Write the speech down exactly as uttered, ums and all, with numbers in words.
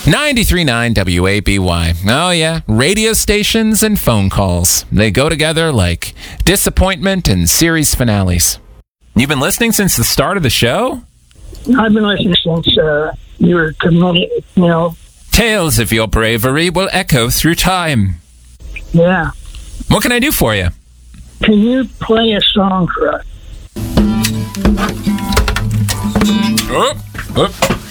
ninety-three point nine W A B Y. Oh, yeah. Radio stations and phone calls. They go together like disappointment and series finales. You've been listening since the start of the show? I've been listening since uh, you were committed, you know. Tales of your bravery will echo through time. Yeah. What can I do for you? Can you play a song for us? Oh, oh.